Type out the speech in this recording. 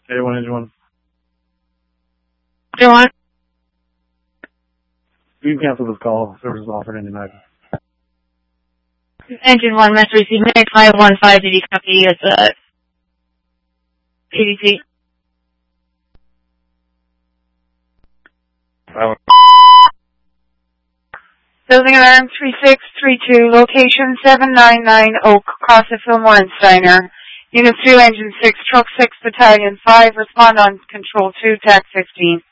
81, engine 1. Engine 1. You can cancel this call. Service is offered in United. Engine 1, mess received. Meg 515, did you copy as PDC? Building alarm 3632, location 799 Oak, across the Fillmore and Steiner. Unit 2, Engine 6, Truck 6, Battalion 5, respond on Control 2, TAC 15.